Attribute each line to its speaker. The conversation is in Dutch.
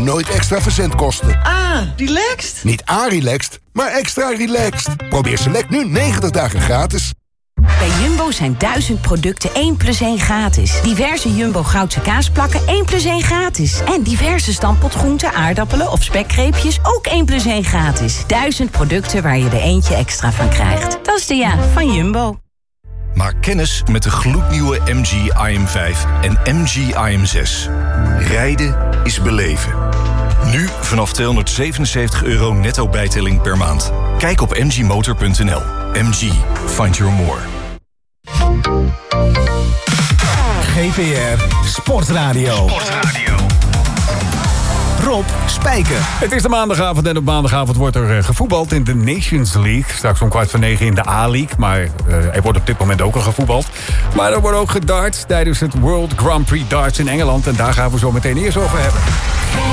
Speaker 1: nooit extra verzendkosten.
Speaker 2: Ah, relaxed.
Speaker 1: Niet relaxed, maar extra relaxed. Probeer Select nu 90 dagen gratis.
Speaker 3: Bij Jumbo zijn 1000 producten 1 + 1 gratis. Diverse Jumbo Goudse kaasplakken 1 + 1 gratis. En diverse stampotgroenten, aardappelen of spekreepjes ook 1 + 1 gratis. 1000 producten waar je er eentje extra van krijgt. Dat is de van Jumbo.
Speaker 4: Maak kennis met de gloednieuwe MG IM5 en MG IM6. Rijden is beleven. Nu vanaf €277 netto bijtelling per maand. Kijk op mgmotor.nl. MG, find your more.
Speaker 5: GPR Sportradio. Rob Spijker.
Speaker 6: Het is de maandagavond en op maandagavond wordt er gevoetbald in de Nations League. Straks om 8:15 in de A-League, maar er wordt op dit moment ook al gevoetbald. Maar er wordt ook gedart tijdens het World Grand Prix Darts in Engeland. En daar gaan we zo meteen eerst over hebben.